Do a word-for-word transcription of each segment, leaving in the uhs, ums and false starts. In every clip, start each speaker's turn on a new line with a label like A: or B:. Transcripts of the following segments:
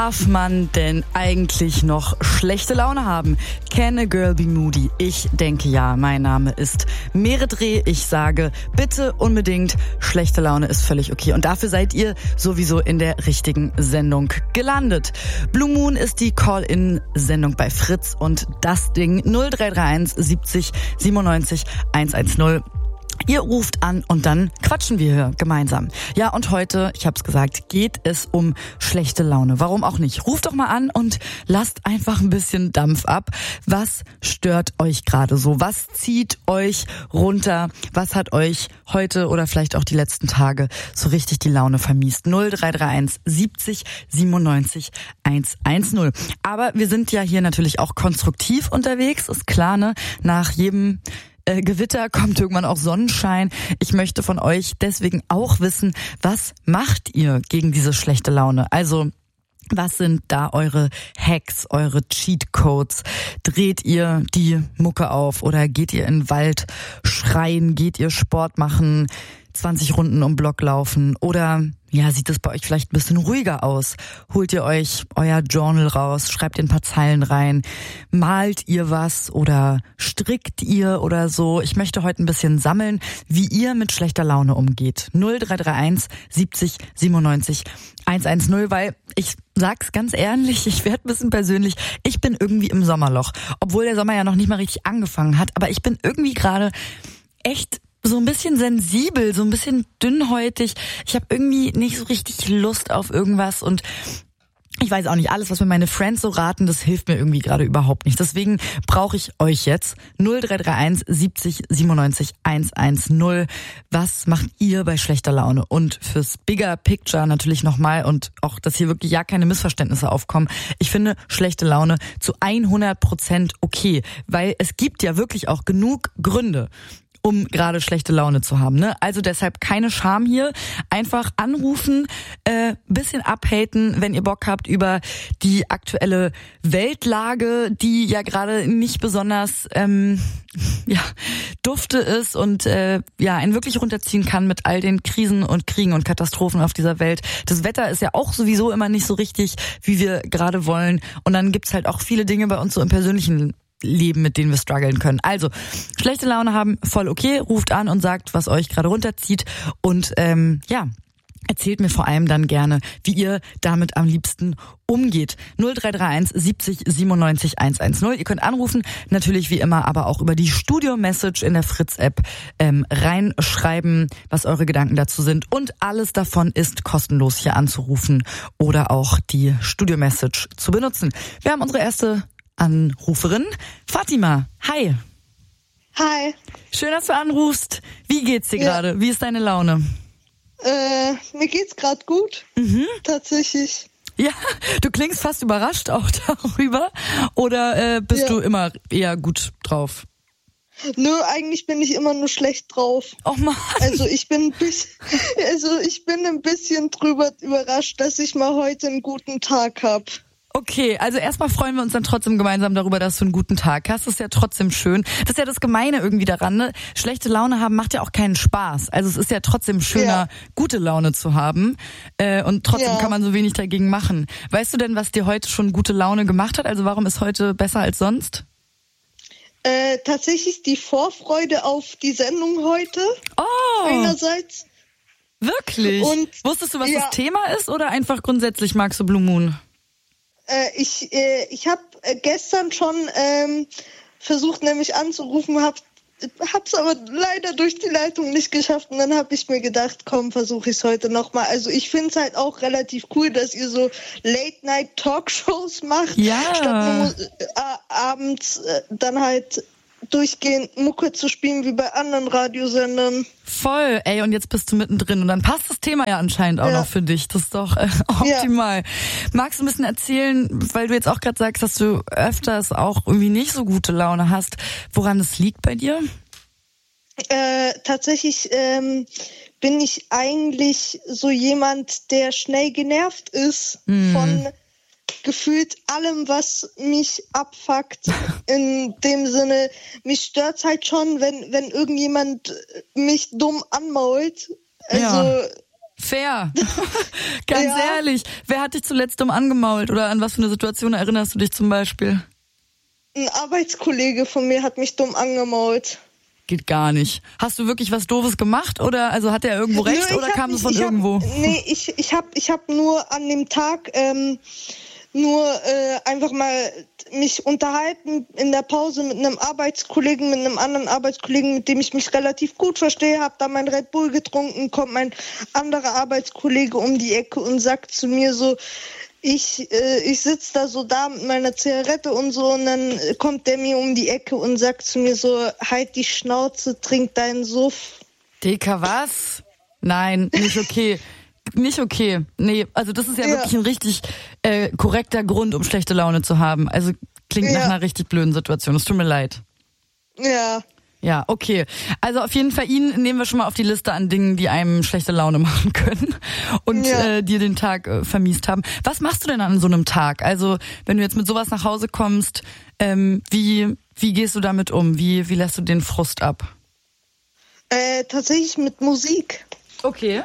A: Darf man denn eigentlich noch schlechte Laune haben? Can a girl be moody? Ich denke ja. Mein Name ist Meredre. Ich sage bitte unbedingt, schlechte Laune ist völlig okay. Und dafür seid ihr sowieso in der richtigen Sendung gelandet. Blue Moon ist die Call-In-Sendung bei Fritz und das Ding null drei drei eins siebzig siebenundneunzig hundertzehn. Ihr ruft an und dann quatschen wir hier gemeinsam. Ja, und heute, ich hab's gesagt, geht es um schlechte Laune. Warum auch nicht? Ruft doch mal an und lasst einfach ein bisschen Dampf ab. Was stört euch gerade so? Was zieht euch runter? Was hat euch heute oder vielleicht auch die letzten Tage so richtig die Laune vermiest? null drei drei eins siebzig siebenundneunzig hundertzehn. Aber wir sind ja hier natürlich auch konstruktiv unterwegs, ist klar, ne? Nach jedem Äh, Gewitter kommt irgendwann auch Sonnenschein. Ich möchte von euch deswegen auch wissen, was macht ihr gegen diese schlechte Laune? Also, was sind da eure Hacks, eure Cheatcodes? Dreht ihr die Mucke auf oder geht ihr in den Wald schreien? Geht ihr Sport machen? zwanzig Runden um Block laufen? Oder ja, sieht es bei euch vielleicht ein bisschen ruhiger aus? Holt ihr euch euer Journal raus, schreibt ihr ein paar Zeilen rein, malt ihr was oder strickt ihr oder so? Ich möchte heute ein bisschen sammeln, wie ihr mit schlechter Laune umgeht. null drei drei eins siebzig siebenundneunzig hundertzehn, weil ich sag's ganz ehrlich, ich werde ein bisschen persönlich, ich bin irgendwie im Sommerloch. Obwohl der Sommer ja noch nicht mal richtig angefangen hat, aber ich bin irgendwie gerade echt so ein bisschen sensibel, so ein bisschen dünnhäutig. Ich habe irgendwie nicht so richtig Lust auf irgendwas und ich weiß auch nicht, alles, was mir meine Friends so raten, das hilft mir irgendwie gerade überhaupt nicht. Deswegen brauche ich euch jetzt. null drei drei eins siebzig siebenundneunzig hundertzehn. Was macht ihr bei schlechter Laune? Und fürs Bigger Picture natürlich nochmal und auch, dass hier wirklich ja keine Missverständnisse aufkommen. Ich finde schlechte Laune zu hundert Prozent okay, weil es gibt ja wirklich auch genug Gründe, um gerade schlechte Laune zu haben, ne? Also deshalb keine Scham hier. Einfach anrufen, äh, bisschen abhaten, wenn ihr Bock habt, über die aktuelle Weltlage, die ja gerade nicht besonders ähm, ja dufte ist und äh, ja einen wirklich runterziehen kann mit all den Krisen und Kriegen und Katastrophen auf dieser Welt. Das Wetter ist ja auch sowieso immer nicht so richtig, wie wir gerade wollen. Und dann gibt's halt auch viele Dinge bei uns so im persönlichen Leben, mit denen wir strugglen können. Also, schlechte Laune haben, voll okay. Ruft an und sagt, was euch gerade runterzieht. Und ähm, ja, erzählt mir vor allem dann gerne, wie ihr damit am liebsten umgeht. null drei drei eins siebzig siebenundneunzig hundertzehn. Ihr könnt anrufen, natürlich wie immer, aber auch über die Studio-Message in der Fritz-App ähm, reinschreiben, was eure Gedanken dazu sind. Und alles davon ist kostenlos hier anzurufen oder auch die Studio-Message zu benutzen. Wir haben unsere erste Anruferin, Fatima. Hi.
B: Hi.
A: Schön, dass du anrufst. Wie geht's dir
B: ja.
A: gerade? Wie ist deine Laune?
B: Äh, mir geht's gerade gut.
A: Mhm.
B: Tatsächlich.
A: Ja, du klingst fast überrascht auch darüber. Oder äh, bist ja. du immer eher gut drauf?
B: Nö, eigentlich bin ich immer nur schlecht drauf.
A: Oh Mann.
B: Also ich bin ein bisschen, also ich bin ein bisschen drüber überrascht, dass ich mal heute einen guten Tag hab.
A: Okay, also erstmal freuen wir uns dann trotzdem gemeinsam darüber, dass du einen guten Tag hast. Das ist ja trotzdem schön. Das ist ja das Gemeine irgendwie daran, ne? Schlechte Laune haben macht ja auch keinen Spaß. Also es ist ja trotzdem schöner, ja. gute Laune zu haben. Äh, und trotzdem ja. kann man so wenig dagegen machen. Weißt du denn, was dir heute schon gute Laune gemacht hat? Also warum ist heute besser als sonst?
B: Äh, tatsächlich die Vorfreude auf die Sendung heute.
A: Oh!
B: Einerseits.
A: Wirklich? Und wusstest du, was ja. das Thema ist? Oder einfach grundsätzlich magst du Blue Moon?
B: Äh, ich äh, ich habe äh, gestern schon ähm, versucht, nämlich anzurufen, hab, hab's aber leider durch die Leitung nicht geschafft. Und dann habe ich mir gedacht, komm, versuche ich es heute nochmal. Also ich finde es halt auch relativ cool, dass ihr so Late-Night-Talkshows macht.
A: Ja.
B: Statt nur äh, abends äh, dann halt durchgehend Mucke zu spielen wie bei anderen Radiosendern.
A: Voll, ey, und jetzt bist du mittendrin und dann passt das Thema ja anscheinend auch ja. noch für dich. Das ist doch äh, optimal. Ja. Magst du ein bisschen erzählen, weil du jetzt auch gerade sagst, dass du öfters auch irgendwie nicht so gute Laune hast, woran das liegt bei dir?
B: Äh, tatsächlich ähm, bin ich eigentlich so jemand, der schnell genervt ist mm. von gefühlt allem, was mich abfuckt. In dem Sinne, mich stört's halt schon, wenn wenn irgendjemand mich dumm anmault. Also
A: ja. Fair. Ganz
B: Ja.
A: ehrlich. Wer hat dich zuletzt dumm angemault? Oder an was für eine Situation erinnerst du dich zum Beispiel?
B: Ein Arbeitskollege von mir hat mich dumm angemault.
A: Geht gar nicht. Hast du wirklich was Doofes gemacht? Oder also hat er irgendwo recht
B: Nö,
A: oder
B: hab
A: kam es
B: nicht-
A: von
B: ich hab,
A: irgendwo?
B: Nee, ich, ich habe ich hab nur an dem Tag ähm, nur äh, einfach mal mich unterhalten in der Pause mit einem Arbeitskollegen, mit einem anderen Arbeitskollegen, mit dem ich mich relativ gut verstehe, habe da mein Red Bull getrunken, kommt mein anderer Arbeitskollege um die Ecke und sagt zu mir so, ich, äh, ich sitze da so da mit meiner Zigarette und so und dann kommt der mir um die Ecke und sagt zu mir so, halt die Schnauze, trink deinen Suff.
A: Dicker, was? Nein, nicht okay. Nicht okay. Nee, also das ist ja,
B: Ja.
A: wirklich ein richtig äh, korrekter Grund, um schlechte Laune zu haben. Also klingt
B: Ja.
A: nach einer richtig blöden Situation. Es tut mir leid.
B: Ja.
A: Ja, okay. Also auf jeden Fall ihn nehmen wir schon mal auf die Liste an Dingen, die einem schlechte Laune machen können und
B: Ja.
A: äh, dir den Tag äh, vermiest haben. Was machst du denn an so einem Tag? Also wenn du jetzt mit sowas nach Hause kommst, ähm, wie wie gehst du damit um? Wie wie lässt du den Frust ab?
B: Äh, tatsächlich mit Musik.
A: Okay.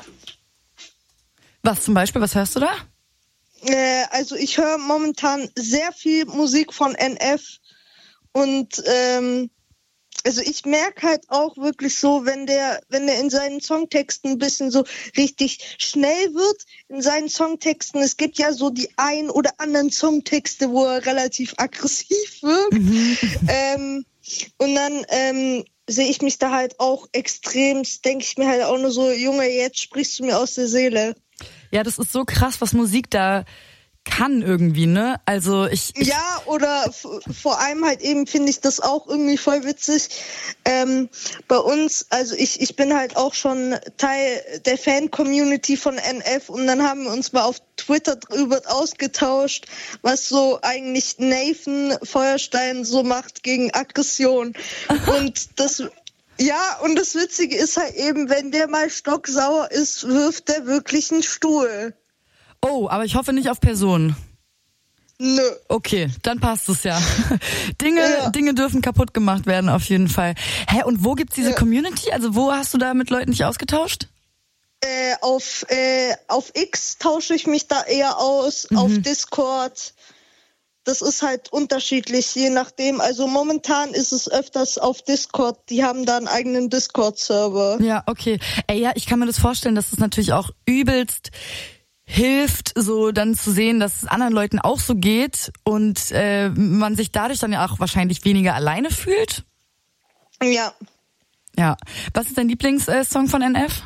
A: Was zum Beispiel? Was hörst du da?
B: Äh, also ich höre momentan sehr viel Musik von N F und ähm, also ich merke halt auch wirklich so, wenn der, wenn der in seinen Songtexten ein bisschen so richtig schnell wird, in seinen Songtexten, es gibt ja so die ein oder anderen Songtexte, wo er relativ aggressiv wirkt.
A: Mhm.
B: ähm, und dann ähm, sehe ich mich da halt auch extremst, denke ich mir halt auch nur so, Junge, jetzt sprichst du mir aus der Seele.
A: Ja, das ist so krass, was Musik da kann irgendwie, ne? Also ich, ich
B: Ja, oder f- vor allem halt eben finde ich das auch irgendwie voll witzig. Ähm, bei uns, also ich, ich bin halt auch schon Teil der Fan-Community von N F und dann haben wir uns mal auf Twitter drüber ausgetauscht, was so eigentlich Nathan Feuerstein so macht gegen Aggression. Und das... Ja, und das Witzige ist halt eben, wenn der mal stocksauer ist, wirft der wirklich einen Stuhl.
A: Oh, aber ich hoffe nicht auf Personen.
B: Nö.
A: Okay, dann passt es ja. Dinge,
B: Ja.
A: Dinge dürfen kaputt gemacht werden, auf jeden Fall. Hä, und wo gibt's diese
B: Ja.
A: Community? Also wo hast du da mit Leuten dich ausgetauscht?
B: Äh, auf, äh, auf X tausche ich mich da eher aus, auf Discord. Das ist halt unterschiedlich, je nachdem. Also momentan ist es öfters auf Discord. Die haben da einen eigenen Discord-Server.
A: Ja, okay. Ey, ja, ich kann mir das vorstellen, dass es natürlich auch übelst hilft, so dann zu sehen, dass es anderen Leuten auch so geht und äh, man sich dadurch dann ja auch wahrscheinlich weniger alleine fühlt.
B: Ja.
A: Ja. Was ist dein Lieblingssong von N F?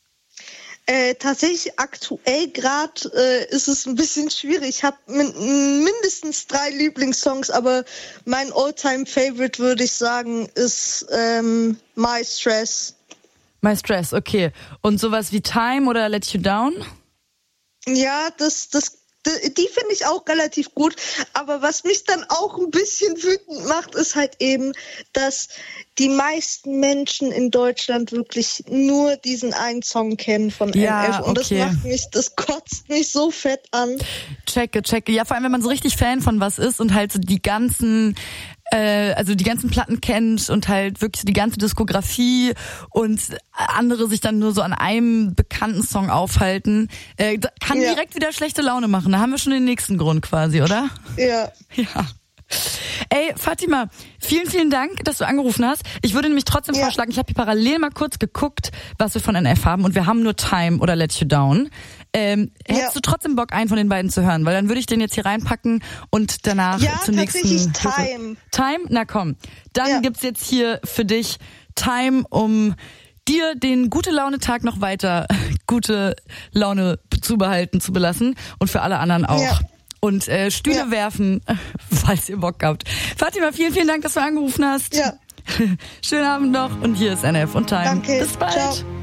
B: Äh, tatsächlich aktuell gerade äh, ist es ein bisschen schwierig. Ich habe min- mindestens drei Lieblingssongs, aber mein All-Time-Favorite, würde ich sagen, ist ähm, My Stress.
A: My Stress, okay. Und sowas wie Time oder Let You Down?
B: Ja, das, das, die, die finde ich auch relativ gut. Aber was mich dann auch ein bisschen wütend macht, ist halt eben, dass die meisten Menschen in Deutschland wirklich nur diesen einen Song kennen von
A: Ja,
B: N F. Und
A: okay.
B: das macht mich, das kotzt mich so fett an.
A: Checke, checke. Ja, vor allem, wenn man so richtig Fan von was ist und halt so die ganzen, äh, also die ganzen Platten kennt und halt wirklich die ganze Diskografie und andere sich dann nur so an einem bekannten Song aufhalten, äh, da- kann
B: Ja.
A: direkt wieder schlechte Laune machen. Da haben wir schon den nächsten Grund quasi, oder?
B: Ja.
A: Ja. Ey, Fatima, vielen, vielen Dank, dass du angerufen hast. Ich würde nämlich trotzdem
B: Ja.
A: vorschlagen, ich habe hier parallel mal kurz geguckt, was wir von N F haben und wir haben nur Time oder Let You Down. Ähm, hättest
B: Ja.
A: du trotzdem Bock, einen von den beiden zu hören? Weil dann würde ich den jetzt hier reinpacken und danach
B: Ja,
A: zum nächsten...
B: tatsächlich Time.
A: Time? Na komm. Dann
B: Ja.
A: gibt's jetzt hier für dich Time, um dir den Gute-Laune-Tag noch weiter gute Laune zu behalten, zu belassen und für alle anderen auch.
B: Ja.
A: Und äh, Stühle
B: Ja.
A: werfen, falls ihr Bock habt. Fatima, vielen, vielen Dank, dass du angerufen hast.
B: Ja.
A: Schönen Abend noch und hier ist N F und Time.
B: Danke.
A: Bis bald.
B: Ciao.